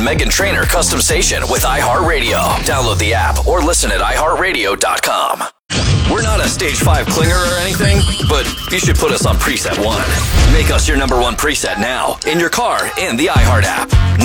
Meghan Trainor custom station with iHeartRadio. Download the app or listen at iHeartRadio.com. We're not a stage 5 clinger or anything, but you should put us on preset 1. Make us your number 1 preset now in your car and the iHeart app.